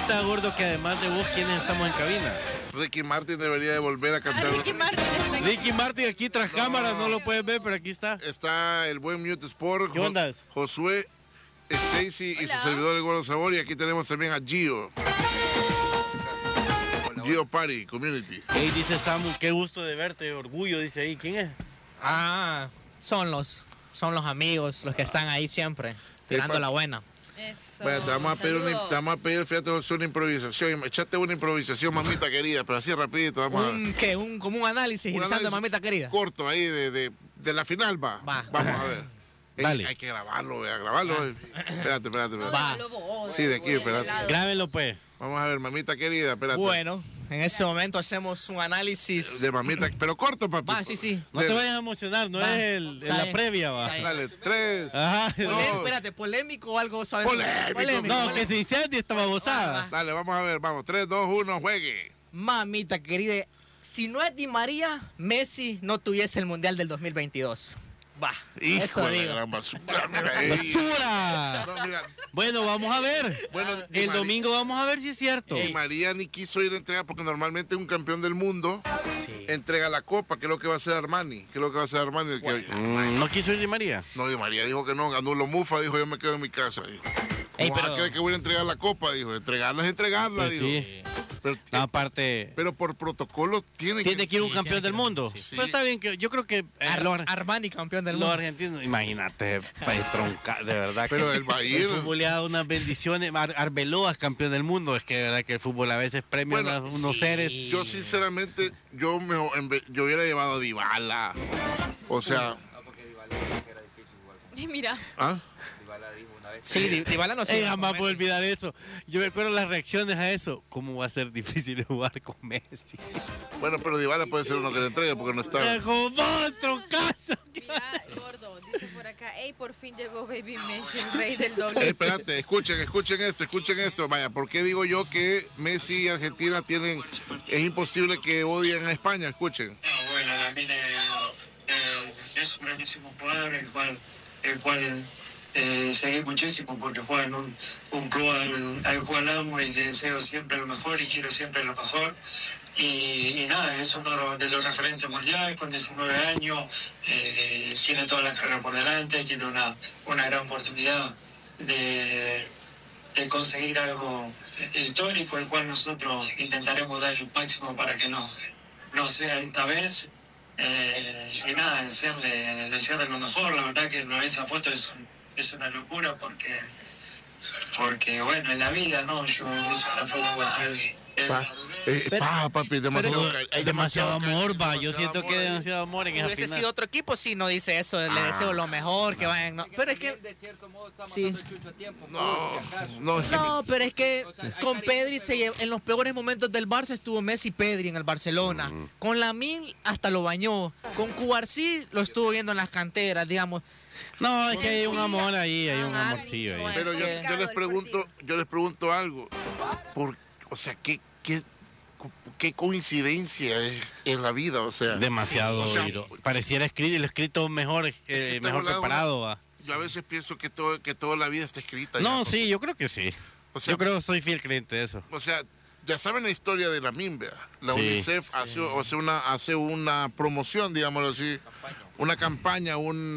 pregunta, gordo, que además de vos, ¿quiénes estamos en cabina? Ricky Martin debería de volver a cantar. Ricky Martin aquí tras cámaras, no lo puedes ver, pero aquí está. Está el buen Mute Sport, ¿Qué onda? Josué, Stacy y su servidor el Gordo Sabor. Y aquí tenemos también a Gio. Gio Party, Community. Hey, dice Samu, qué gusto de verte, orgullo, dice ahí. ¿Quién es? Son los amigos, los que están ahí siempre, tirando la buena. Eso, Bueno, te vamos a pedir, fíjate, José, una improvisación. Echate una improvisación, mamita querida, pero así rapidito. Vamos Como un análisis, Irizando, mamita querida. Corto ahí de la final, va. Vamos a ver. Dale. Hay que grabarlo, grabarlo. Espérate. Va. Sí, de aquí, espérate. Grábenlo, pues. Vamos a ver, mamita querida, espérate. Bueno, en ese momento hacemos un análisis. De mamita, pero corto, papi. Va, sí. No te vayas a emocionar, no es la previa, va. Dale, 3. Ajá. Espérate, ¿polémico o algo suave? Polémico. No, que se incendie esta babosada. Dale, vamos a ver, vamos. 3, 2, 1, juegue. Mamita querida, si no es Di María, Messi no tuviese el Mundial del 2022. Va, Hijo eso de digo. la gran basura, mira ahí. ¡Basura! No, mira, Bueno, vamos a ver. Bueno, El domingo vamos a ver si es cierto. y María ni quiso ir a entregar porque normalmente un campeón del mundo entrega la copa, que es lo que va a hacer Armani. El que... ¿No quiso ir Di María? No, Di María dijo que no, ganó los Mufa, dijo yo me quedo en mi casa. ¿Cómo vas a creer que voy a entregar la copa? Dijo, entregarla es entregarla, Pues dijo. sí. Pero, Aparte, pero por protocolo tiene que ir un campeón del mundo. Sí. Pero está bien, que yo creo que Armani, campeón del los mundo. argentinos, imagínate, tronca, de verdad. Pero que él va a ir. El fútbol le ha dado unas bendiciones. Arbeloa es campeón del mundo. Es que de verdad que el fútbol a veces premia unos seres. Yo sinceramente, yo hubiera llevado a Dybala. O sea... Y mira. ¿Ah? Sí, Dybala no se Jamás puedo olvidar eso. Yo me acuerdo las reacciones a eso. ¿Cómo va a ser difícil jugar con Messi? Bueno, pero Dybala puede ser uno que le entregue porque no está... ¡Jodón, troncazo! Mira, gordo, dice por acá, hey, por fin llegó Baby Messi, el rey del doble. Espérate, escuchen esto. Vaya, ¿por qué digo yo que Messi y Argentina tienen... Es imposible que odien a España? Escuchen. Bueno, también es un grandísimo jugador, el cual seguí muchísimo porque fue en un club al cual amo y le deseo siempre lo mejor y quiero siempre lo mejor. Y nada, es uno de los referentes mundiales con 19 años, tiene toda la carrera por delante, tiene una gran oportunidad de conseguir algo histórico, el cual nosotros intentaremos dar el máximo para que no sea esta vez. Y nada, desearle lo mejor. La verdad que esa foto es una locura porque bueno, en la vida, ¿no? Yo hice una foto papi, Hay demasiado amor, va. Yo siento que hay demasiado amor en esa hubiese final. sido otro equipo, sí, no dice eso, le deseo lo mejor, que vayan, no. Pero es que de cierto modo está sí. matando el chucho a tiempo, por si acaso. No, pero es que con Pedri en los peores momentos del Barça estuvo Messi y Pedri en el Barcelona. Con Lamine hasta lo bañó. Con Cubarsí lo estuvo viendo en las canteras, digamos. No, es que hay un amor ahí, hay un amorcillo ahí. Pero yo les pregunto algo. O sea, ¿qué coincidencia es en la vida? O sea, demasiado. Pareciera escrito mejor, mejor preparado. Va. Yo a veces pienso que toda la vida está escrita. No, sí, yo creo que sí. O sea, yo creo que soy fiel creyente de eso. O sea, ya saben la historia de la Lamine. La UNICEF hace una promoción, digámoslo así, una campaña,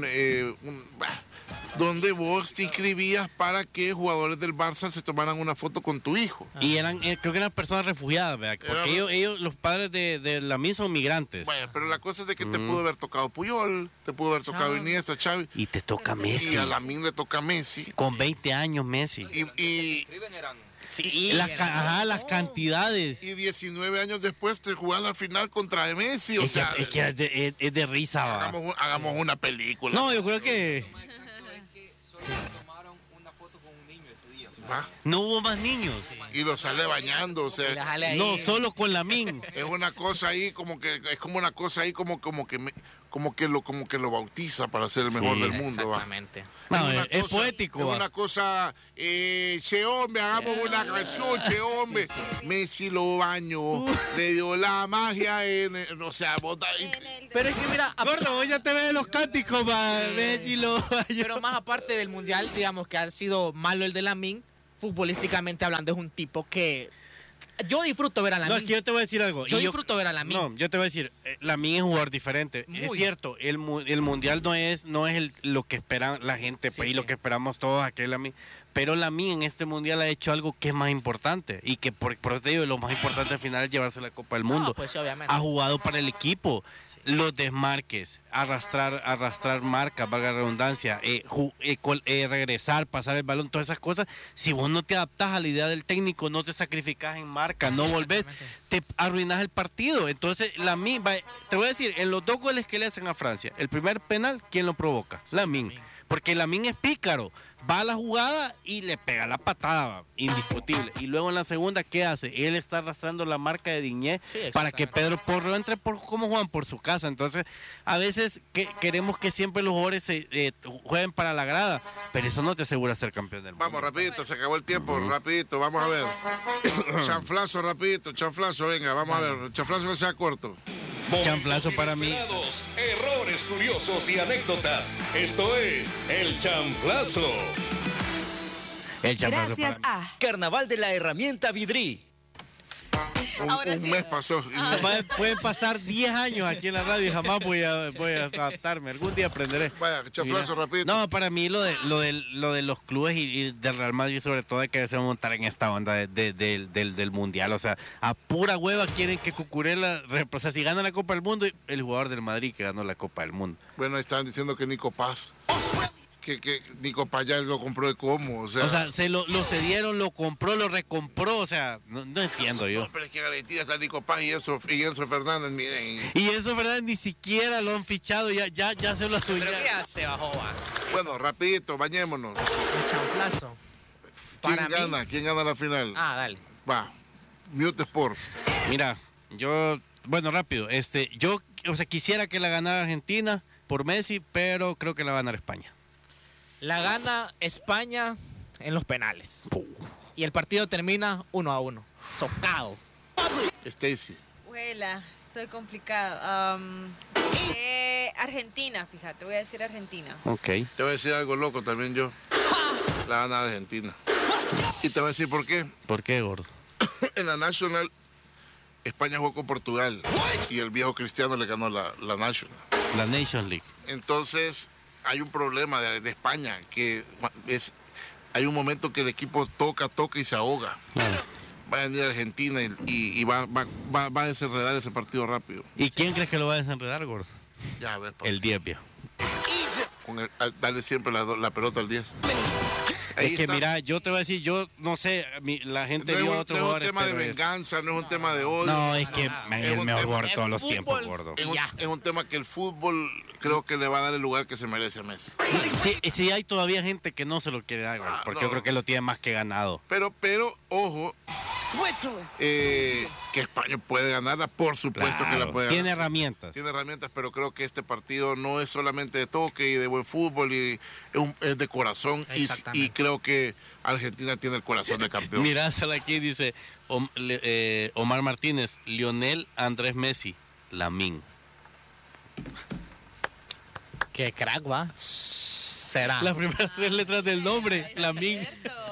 donde vos te inscribías para que jugadores del Barça se tomaran una foto con tu hijo. Y creo que eran personas refugiadas, ¿verdad? Porque ellos, los padres de Lamine son migrantes. Bueno, pero la cosa es de que te pudo haber tocado Puyol, te pudo haber tocado Iniesta, Xavi. Y te toca Messi. Y a Lamine le toca Messi. Con 20 años Messi. Sí, las cantidades. Y 19 años después te juegan la final contra Messi. O sea, es que es de risa, va. Hagamos una película. No, yo creo que... Tomaron una foto con un niño ese día. No hubo más niños. Y lo sale bañando, o sea. No, solo con Lamine. Es una cosa ahí como que lo bautiza para ser el mejor del mundo. Exactamente. No, es poético. Es una cosa, che hombre, hagamos una canción, che hombre. Messi lo bañó, le dio la magia o sea, pero es que mira, gordo, vos ya te ves los cánticos, Messi lo bañó. Pero más aparte del mundial, digamos que ha sido malo el de Lamine. futbolísticamente hablando, es un tipo que yo disfruto ver a No, es Lamine. que yo te voy a decir algo. Yo y disfruto ver a Lamine. No, yo te voy a decir, Lamine es un jugador diferente. Es Muy. cierto, el mundial no es lo que espera la gente, Sí, pues, y sí. lo que esperamos todos aquel Lamine. Pero Lamine en este mundial ha hecho algo que es más importante. Y que por eso te digo, lo más importante al final es llevarse la Copa del Mundo. No, pues sí, obviamente. Ha jugado para el equipo. Los desmarques, arrastrar marcas, valga la redundancia, regresar, pasar el balón, todas esas cosas. Si vos no te adaptás a la idea del técnico, no te sacrificás en marca, no volvés, te arruinás el partido. Entonces, te voy a decir, en los 2 goles que le hacen a Francia, el primer penal, ¿quién lo provoca? Lamine. Porque Lamine es pícaro. Va a la jugada y le pega la patada, indiscutible. Y luego en la segunda, ¿qué hace? Él está arrastrando la marca de Diñé para que Pedro Porro entre como Juan por su casa. Entonces, a veces queremos que siempre los jugadores jueguen para la grada, pero eso no te asegura ser campeón del mundo. Vamos, rapidito, se acabó el tiempo, rapidito, vamos a ver. Chanflazo, rapidito, chanflazo, venga, vamos a ver. Chanflazo que sea corto. Chanflazo para mí. Errores curiosos y anécdotas. Esto es el chanflazo. El chanflazo Gracias para mí. a Carnaval de la herramienta Vidri. Un mes pasó. Pueden pasar 10 años aquí en la radio y jamás voy a adaptarme. Algún día aprenderé. Vaya, chanflazo, Mira. rapidito. No, para mí lo de los clubes y del Real Madrid sobre todo hay que montar en esta onda del Mundial. O sea, a pura hueva quieren que Cucurella, o sea, si gana la Copa del Mundo, el jugador del Madrid que ganó la Copa del Mundo. Bueno, estaban diciendo que Nico Paz. Que Nico Paz ya lo compró de cómo, o sea se lo cedieron, lo compró, lo recompró, o sea, no entiendo yo. No, pero es que en Argentina está Nico Paz y Enzo Fernández, miren. Y eso, ¿verdad? Ni siquiera lo han fichado, ya se lo Pero asumió. ya se bajó, va. Bueno, rapidito, bañémonos. El chanflazo. Para mí. ¿Quién gana la final? Dale. Va, Mute Sport. Mira, bueno, rápido, yo, o sea, quisiera que la ganara Argentina por Messi, pero creo que la va a ganar España. La gana España en los penales. Y el partido termina 1-1. Socado. Stacy. Huela, estoy complicado. Argentina, fíjate, voy a decir Argentina. Ok. Te voy a decir algo loco también yo. La gana Argentina. Y te voy a decir por qué. ¿Por qué, gordo? En la National, España jugó con Portugal. Y el viejo Cristiano le ganó la National. La Nations League. Entonces, hay un problema de España, que hay un momento que el equipo toca y se ahoga. Claro. Va a venir Argentina y va a desenredar ese partido rápido. ¿Y quién crees que lo va a desenredar, gordo? Ya, a ver, papá. El 10, viejo. Dale siempre la pelota al 10. Ahí Es que está. mira, yo te voy a decir, yo no sé, la gente No vio a es otros un jugadores. tema de pero venganza, no es un tema de odio. No, es que es el un mejor tema- jugador de todos los es tiempos, fútbol. gordo. Es un tema que el fútbol creo que le va a dar el lugar que se merece a Messi. Sí, hay todavía gente que no se lo quiere dar, gordo, porque yo no. creo que lo tiene más que ganado. Pero ojo, que España puede ganarla, por supuesto que la Claro, puede tiene ganar. herramientas. Tiene herramientas, pero creo que este partido no es solamente de toque y de buen fútbol, y es de corazón. Y creo que Argentina tiene el corazón de campeón. Mirá, sale aquí, dice Omar Martínez, Lionel Andrés Messi, Lamine. Qué crack, va. Será. Las primeras 3 letras del nombre, Lamine.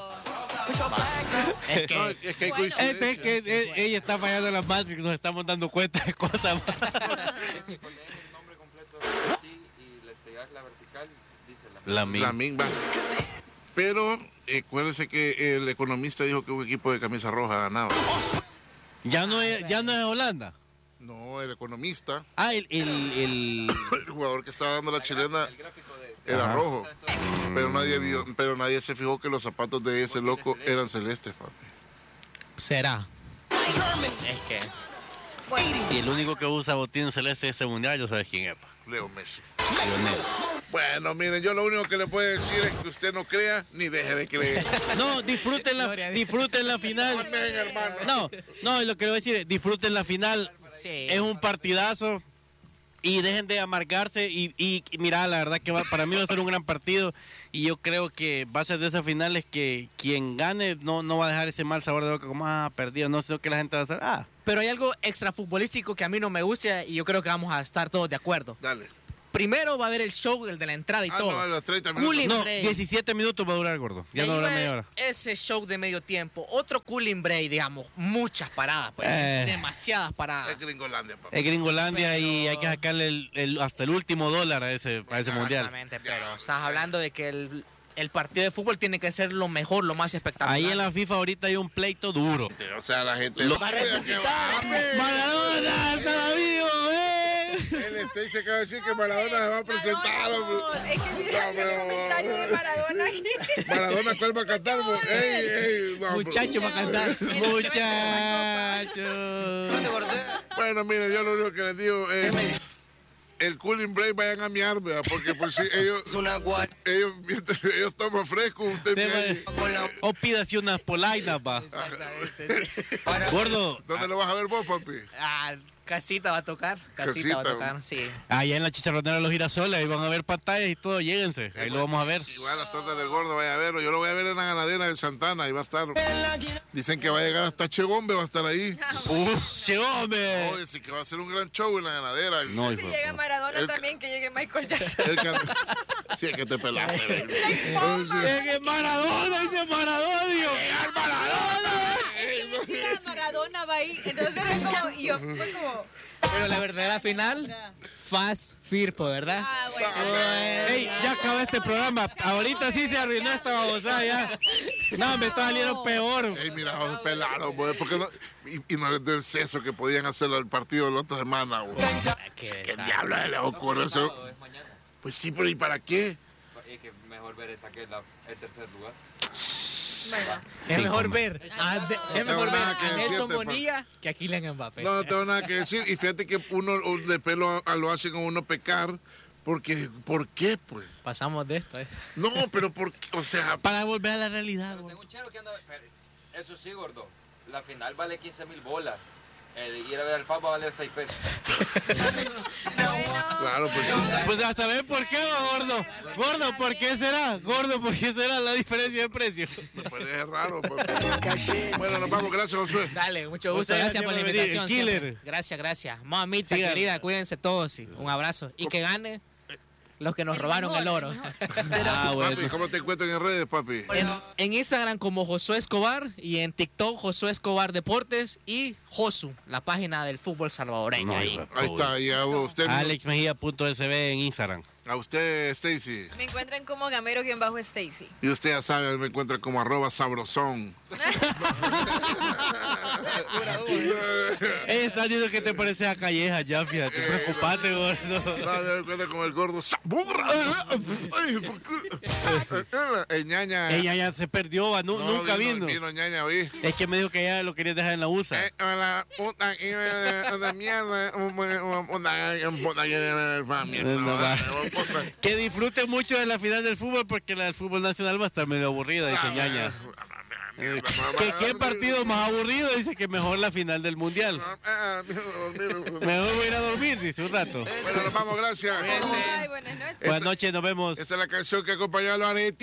Es que No, es que hay Bueno. coincidencia. Es que ella está fallando la Matrix, nos estamos dando cuenta de cosas. Si pones el nombre completo así y le pegas la vertical, dice la Lamine. Lamine va. Pero acuérdense que el economista dijo que un equipo de camisa roja ha ganado. Ya no es Holanda. No, el economista, Ah, el el jugador que estaba dando la chilena, el gráfico de era Ajá. rojo. Pero nadie se fijó que los zapatos de ese loco eran celestes, papi. será. Es que Bueno, y el único que usa botín celeste de ese mundial, ya sabes quién es. Pa. Leo Messi. Lionel. Bueno, miren, yo lo único que le puedo decir es que usted no crea ni deje de creer. No, disfruten la final. Amén, hermano. No, lo que le voy a decir es, disfruten la final. sí. Es un partidazo. Y dejen de amargarse y mira, la verdad que para mí va a ser un gran partido y yo creo que va a ser de esas finales que quien gane no va a dejar ese mal sabor de boca como perdido, no sé qué la gente va a hacer. Pero hay algo extrafutbolístico que a mí no me gusta y yo creo que vamos a estar todos de acuerdo. Dale. primero va a haber el show, el de la entrada y todo. No, a los 30 minutos. Cooling No, break. 17 minutos va a durar, gordo. Ya De no ahí dura va media hora. ese show de medio tiempo. Otro cooling break, digamos. Muchas paradas, pues. Demasiadas paradas. Es Gringolandia, papá. Es Gringolandia y Pero- hay que sacarle hasta el último dólar a ese mundial. Exactamente, pero estás hablando de que el partido de fútbol tiene que ser lo mejor, lo más espectacular. Ahí en la FIFA ahorita hay un pleito duro. O sea, la gente... Lo va a resucitar. ¡Maradona está vivo, El Stacy acaba de decir que Maradona se va a presentar. No, es que mira el comentario de Maradona aquí. Maradona, ¿cuál va a cantar? Ey, no, Muchacho va a cantar. Muchachos. Bueno, mire, yo lo único que les digo es... El cooling break vayan a miar, ¿verdad? Porque pues sí, ellos mientras ellos toman fresco, usted mire. O pídase unas polainas, va. Gordo, ¿Dónde lo vas a ver vos, papi? Casita va a tocar. Casita va a tocar, sí. allá en la chicharronera de los girasoles, ahí van a ver pantallas y todo, lléguense. Ahí lo vamos a ver. Igual las tortas del gordo, vaya a verlo. Yo lo voy a ver en la ganadera de Santana, ahí va a estar. Dicen que va a llegar hasta Chegombe, va a estar ahí. ¡Che, hombre! Oh, dicen que va a ser un gran show en la ganadera. No, Si hijo de llega puta. Maradona El- también, que llegue Michael Jackson. Sí, es que te pelaste. baby. Es que Maradona, dice Maradona, Dios. Sí, la Maradona va ahí. Entonces es como, y yo fue como, Pero la verdadera final, Fast Firpo, ¿verdad? bueno. Ey, ya acabó este programa. Ahorita sí se arruinó esta babosada ya. No, me está saliendo peor. Ey, mira, se pelaron, güey. ¿Por qué no? Y no les dio el ceso que podían hacer el partido la otra semana, güey. ¿Qué diablo les ocurre eso? Es mañana. Pues sí, pero ¿y para qué? Es que mejor ver esa que el tercer lugar. Bueno. Es mejor ver es mejor ver nada que a Nelson decirte, Bonilla que a Kylian Mbappé. No, no tengo nada que decir. Y fíjate que uno después lo hacen a uno pecar. Porque, ¿por qué, pues? Pasamos de esto, No, pero ¿por qué? O sea, Para volver a la realidad. Pero tengo un chero que anda. Eso sí, gordo. La final vale 15,000 bolas. Ir a ver al FAB va a valer 6 pesos. claro, pues. Pues a saber por qué, gordo. Gordo, ¿por qué será? Gordo, ¿por qué será la diferencia de precio? Me parece raro, papi. Bueno, nos vamos. Gracias, Josué. Dale, mucho gusto. Muchas Gracias por la gracias por venir, invitación. el killer. siempre. Gracias, gracias. Mamita Sigan. querida, cuídense todos. Y un abrazo. Y que gane los que nos robaron el oro. Ah, bueno. Papi, ¿cómo te encuentran en redes, papi? En Instagram como Josué Escobar y en TikTok Josué Escobar Deportes y Josu, la página del fútbol salvadoreño. No, ahí. hijo. Ahí está. Y a usted, AlexMejía.sb en Instagram. a usted, Stacy. Me encuentran como Gamero-Stacy. Y usted ya sabe, me encuentra como @sabrosón. Estás diciendo que te parece a Calleja ya, fíjate. Preocupate, gordo. No, me encuentra como el gordo Saburra. Ay, ¿por qué? Ñaña. Ella ya se perdió, va, nunca vino. Vino Ñaña, vi. Es que me dijo que ya lo quería dejar en la USA. Hola, puta, de mierda. Que disfrute mucho de la final del fútbol porque la del fútbol nacional va a estar medio aburrida, dice Ñaña. Que qué partido más aburrido, dice que mejor la final del mundial. Mejor voy a ir a dormir, dice un rato. Bueno, nos vamos, gracias. Ay, buenas noches. Buenas noches, nos vemos. Esta es la canción que acompañó a los argentinos.